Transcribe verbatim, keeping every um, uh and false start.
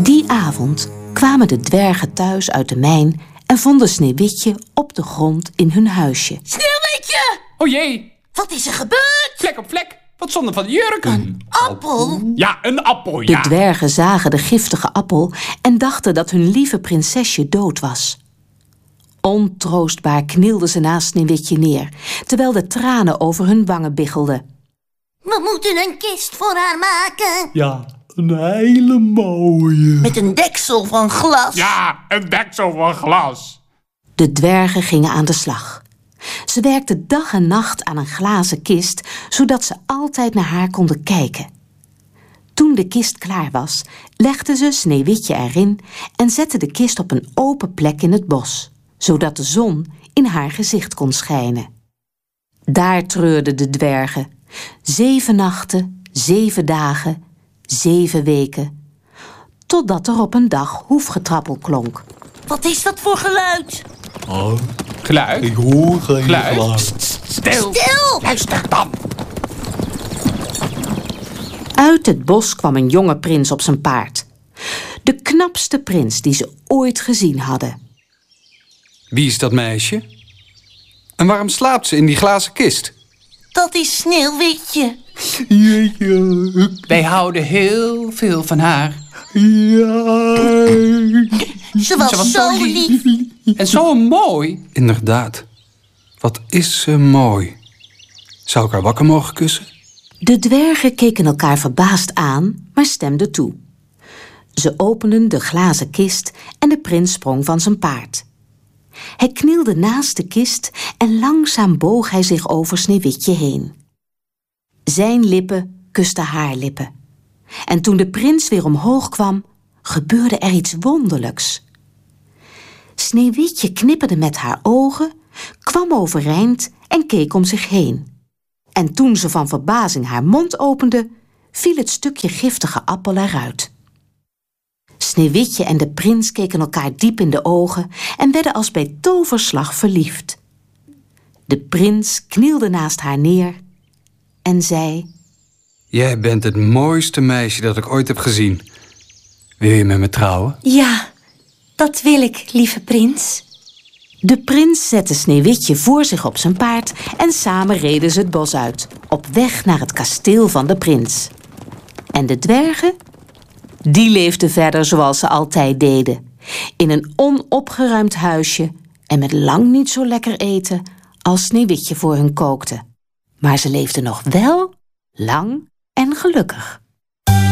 Die avond kwamen de dwergen thuis uit de mijn en vonden Sneeuwwitje op de grond in hun huisje. Sneeuwwitje! O jee! Wat is er gebeurd? Vlek op vlek! Wat zonde van de jurken! Een appel? Ja, een appel, ja! De dwergen zagen de giftige appel en dachten dat hun lieve prinsesje dood was. Ontroostbaar knielden ze naast Sneeuwwitje neer, terwijl de tranen over hun wangen biggelden. We moeten een kist voor haar maken. Ja, een hele mooie. Met een deksel van glas. Ja, een deksel van glas. De dwergen gingen aan de slag. Ze werkten dag en nacht aan een glazen kist, zodat ze altijd naar haar konden kijken. Toen de kist klaar was, legden ze Sneeuwwitje erin en zetten de kist op een open plek in het bos, zodat de zon in haar gezicht kon schijnen. Daar treurden de dwergen. Zeven nachten, zeven dagen, zeven weken, totdat er op een dag hoefgetrappel klonk. Wat is dat voor geluid? Oh, Geluid? ik hoor geen Geluid? geluid. Stil! Stil! Luister dan! Uit het bos kwam een jonge prins op zijn paard. De knapste prins die ze ooit gezien hadden. Wie is dat meisje? En waarom slaapt ze in die glazen kist? Dat is Sneeuwwitje. Jeetje. Wij houden heel veel van haar. Ja. Ze was, Ze was zo zo lief. En zo mooi. Inderdaad. Wat is ze mooi. Zou ik haar wakker mogen kussen? De dwergen keken elkaar verbaasd aan, maar stemden toe. Ze openden de glazen kist en de prins sprong van zijn paard. Hij knielde naast de kist en langzaam boog hij zich over Sneeuwwitje heen. Zijn lippen kusten haar lippen. En toen de prins weer omhoog kwam, gebeurde er iets wonderlijks. Sneeuwwitje knipperde met haar ogen, kwam overeind en keek om zich heen. En toen ze van verbazing haar mond opende, viel het stukje giftige appel eruit. Sneeuwwitje en de prins keken elkaar diep in de ogen en werden als bij toverslag verliefd. De prins knielde naast haar neer en zei: Jij bent het mooiste meisje dat ik ooit heb gezien. Wil je met me trouwen? Ja, dat wil ik, lieve prins. De prins zette Sneeuwwitje voor zich op zijn paard en samen reden ze het bos uit, op weg naar het kasteel van de prins. En de dwergen? Die leefden verder zoals ze altijd deden, in een onopgeruimd huisje en met lang niet zo lekker eten als Sneeuwwitje voor hun kookte. Maar ze leefden nog wel lang en gelukkig.